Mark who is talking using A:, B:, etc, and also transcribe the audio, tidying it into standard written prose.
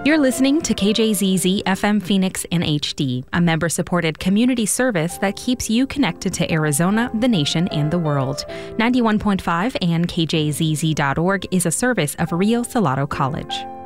A: You're listening to KJZZ FM Phoenix in HD, a member-supported community service that keeps you connected to Arizona, the nation, and the world. 91.5 and KJZZ.org is a service of Rio Salado College.